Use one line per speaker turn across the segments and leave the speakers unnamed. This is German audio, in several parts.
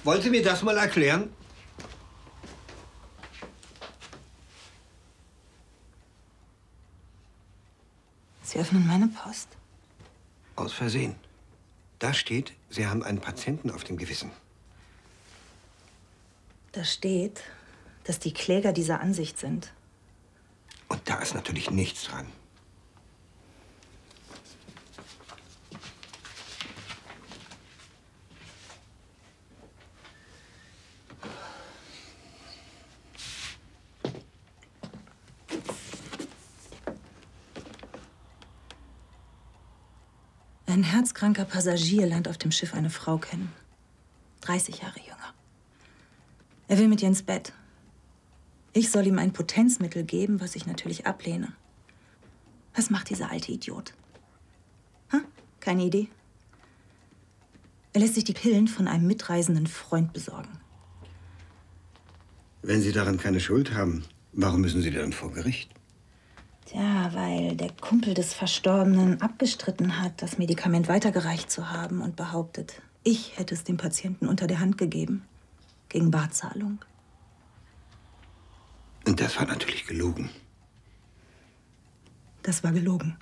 Wollen Sie mir das mal erklären?
Sie öffnen meine Post.
Aus Versehen. Da steht, Sie haben einen Patienten auf dem Gewissen.
Da steht, dass die Kläger dieser Ansicht sind.
Und da ist natürlich nichts dran.
Ein herzkranker Passagier lernt auf dem Schiff eine Frau kennen. 30 Jahre jünger. Er will mit ihr ins Bett. Ich soll ihm ein Potenzmittel geben, was ich natürlich ablehne. Was macht dieser alte Idiot? Keine Idee? Er lässt sich die Pillen von einem mitreisenden Freund besorgen.
Wenn Sie daran keine Schuld haben, warum müssen Sie dann vor Gericht?
Tja, weil der Kumpel des Verstorbenen abgestritten hat, das Medikament weitergereicht zu haben und behauptet, ich hätte es dem Patienten unter der Hand gegeben. Gegen Barzahlung.
Und das war natürlich gelogen.
Das war gelogen.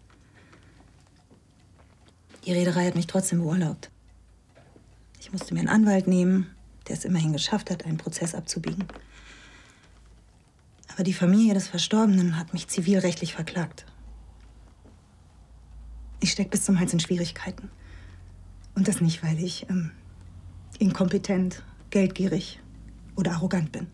Die Reederei hat mich trotzdem beurlaubt. Ich musste mir einen Anwalt nehmen, der es immerhin geschafft hat, einen Prozess abzubiegen. Aber die Familie des Verstorbenen hat mich zivilrechtlich verklagt. Ich stecke bis zum Hals in Schwierigkeiten. Und das nicht, weil ich inkompetent, geldgierig oder arrogant bin.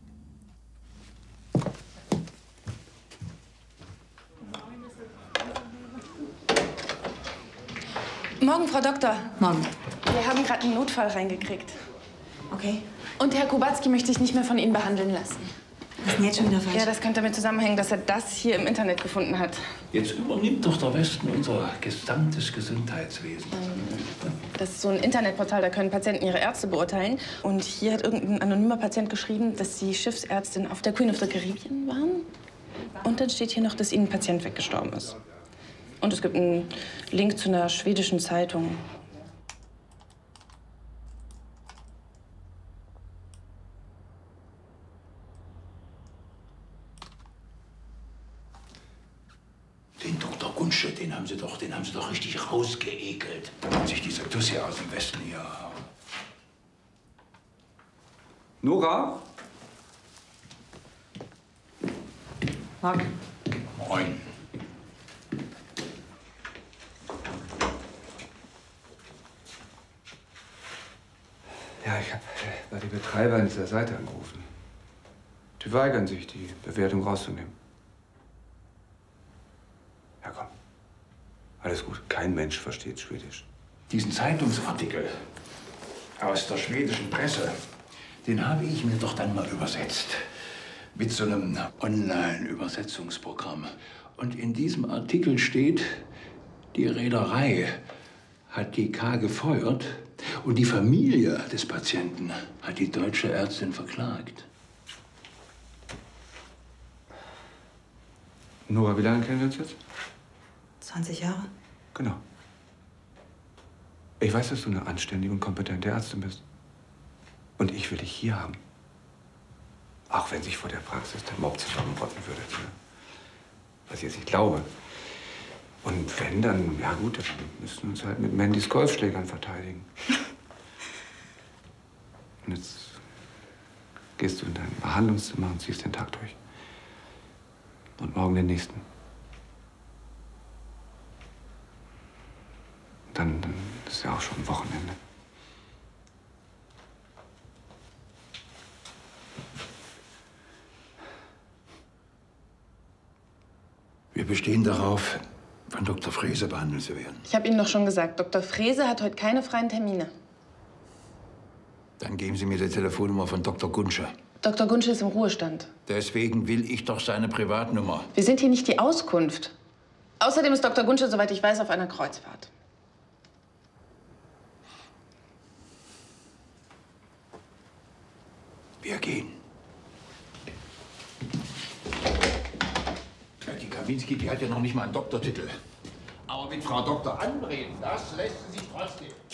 Morgen, Frau Doktor.
Morgen.
Wir haben gerade einen Notfall reingekriegt.
Okay.
Und Herr Kubacki möchte ich nicht mehr von Ihnen behandeln lassen.
Was ist denn jetzt schon wieder falsch?
Ja, das könnte damit zusammenhängen, dass er das hier im Internet gefunden hat.
Jetzt übernimmt doch der Westen unser gesamtes Gesundheitswesen.
Das ist so ein Internetportal, da können Patienten ihre Ärzte beurteilen. Und hier hat irgendein anonymer Patient geschrieben, dass Sie Schiffsärztin auf der Queen of the Caribbean waren. Und dann steht hier noch, dass Ihnen ein Patient weggestorben ist. Und es gibt einen Link zu einer schwedischen Zeitung.
Den Dr. Gunsche, den haben Sie doch richtig rausgeekelt. Und sich diese Tussi aus dem Westen hier.
Nora?
Morgen.
Moin.
Ja, ich habe bei den Betreibern dieser Seite angerufen. Die weigern sich, die Bewertung rauszunehmen. Ja, komm. Alles gut. Kein Mensch versteht Schwedisch.
Diesen Zeitungsartikel aus der schwedischen Presse, den habe ich mir doch dann mal übersetzt. Mit so einem Online-Übersetzungsprogramm. Und in diesem Artikel steht, die Reederei hat die K. gefeuert und die Familie des Patienten hat die deutsche Ärztin verklagt.
Nora, wie lange kennen wir uns jetzt?
20 Jahre.
Genau. Ich weiß, dass du eine anständige und kompetente Ärztin bist. Und ich will dich hier haben. Auch wenn sich vor der Praxis der Mob zusammenrotten würde. Was ich jetzt nicht glaube. Und wenn, dann, ja gut, dann müssen wir uns halt mit Mandys Golfschlägern verteidigen. Und jetzt gehst du in dein Behandlungszimmer und ziehst den Tag durch. Und morgen den nächsten. Dann ist ja auch schon Wochenende.
Wir bestehen darauf, von Dr. Frese behandelt zu werden.
Ich habe Ihnen doch schon gesagt, Dr. Frese hat heute keine freien Termine.
Dann geben Sie mir die Telefonnummer von Dr. Gunsche.
Dr. Gunsche ist im Ruhestand.
Deswegen will ich doch seine Privatnummer.
Wir sind hier nicht die Auskunft. Außerdem ist Dr. Gunsche, soweit ich weiß, auf einer Kreuzfahrt.
Wir gehen. Die Kaminski, die hat ja noch nicht mal einen Doktortitel. Aber mit Frau Dr. anreden, das lässt sie sich trotzdem.